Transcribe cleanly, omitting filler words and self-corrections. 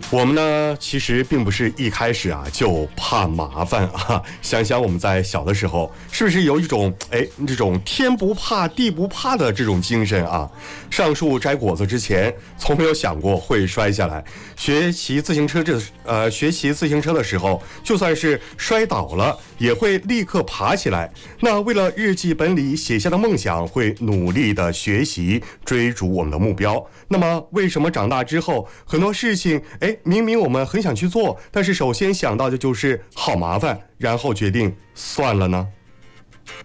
我们呢，其实并不是一开始就怕麻烦啊。想想我们在小的时候，是不是有一种这种天不怕地不怕的这种精神啊？上树摘果子之前，从没有想过会摔下来。学骑自行车的时候，就算是摔倒了，也会立刻爬起来。那为了日记本里写下的梦想，会努力的学习，追逐我们的目标。那么，为什么长大之后很多事情，明明我们很想去做，但是首先想到的就是好麻烦，然后决定算了呢？